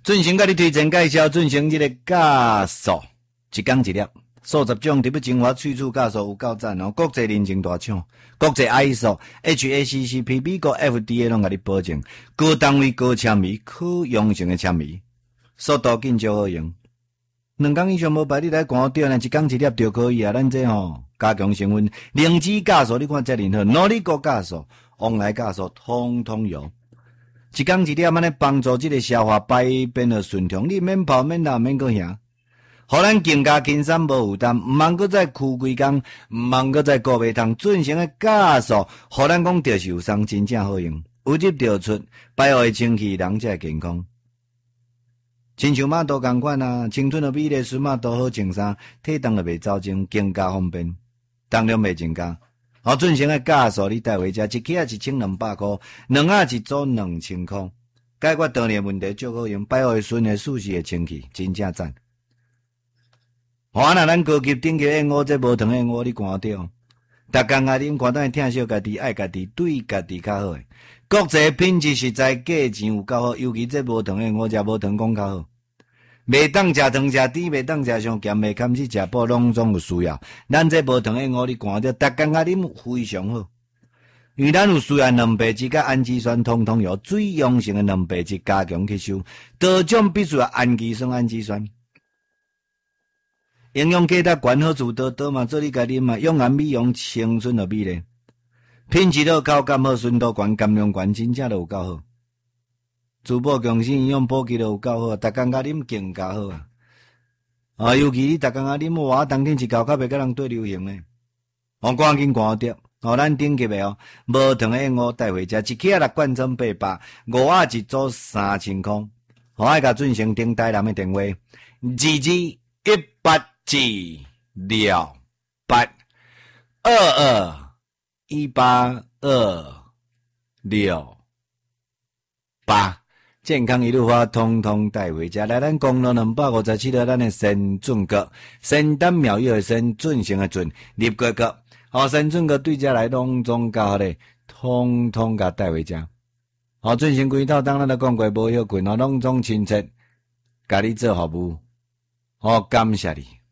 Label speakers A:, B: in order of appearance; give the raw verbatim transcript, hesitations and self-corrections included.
A: 准成甲你推荐介绍准成这个酵素，一工一粒，数十种特别精华萃取酵素有够赞哦！国际认证大厂，国际 I S O、H A C C P、美国 F D A 拢甲你保证，高单位高纤维，可用性的纤维，速度紧就好用。两工以上无排，你来看对呢，一工一粒就可以啊！咱这吼加强成分，灵芝酵素你看遮尔好，诺丽果酵素、旺来酵素，通通有。一工一粒安尼帮助这个消化排便的顺畅，你免泡免流免搁遐，互咱更加轻松无负担，毋茫搁再哭规工，毋茫搁再顾袂通，准成的酵素，互咱讲着受伤真正好用，有入就出，排后的清气，人才会健康。亲像马都共款啊，青春的美丽孙马都好穿衫，体重就袂走精，更加方便，重量袂增加。好，准成的酵素你带回家，一克啊一千两百块，两啊一组两千块，解决当年问题足好用，摆好顺的舒适的清气，真正赞。看若咱高级顶级燕窝，这无糖燕窝你看到，逐工啊啉，看等疼惜家己，爱家己，对家己较好诶。国际品质实在，价钱有够好，尤其这无糖燕窝，食无糖讲较好。袂当食糖食甜，袂当食上咸，袂堪去食补，拢总有需要。咱这无糖燕窝，你看到，逐工啊啉非常好。因为咱有需要蛋白质甲氨基酸，通通有最阳性的蛋白质加强吸收，多种必须要氨基酸、氨基酸。营养价值悬，好处多多嘛，做你家啉嘛，用颜美容，青春就美丽，品质好，口感好，纯度悬，含量悬，真正都有够好。珠宝强身营养补给都有够好，逐工甲啉更加好啊！啊，尤其你逐工甲啉哇，冬天一口较袂甲人对流行呢。我赶紧看着，哦，咱顶级的哦，无糖的燕窝带回家，一克啊六罐装八百，五啊一组三千块。我爱甲准成顶台南的电话：二二一八七六八二二一八二六八。健康一路花，通通带回家。来，咱公路两百五十七号，咱的神准阁，仙丹妙药的神，准成的准，立过阁。好，神准阁对家来拢总较好咧，通通甲带回家。好，准成几套，当咱都讲过无休困，哦，拢总亲切，甲你做服务。好，感谢你。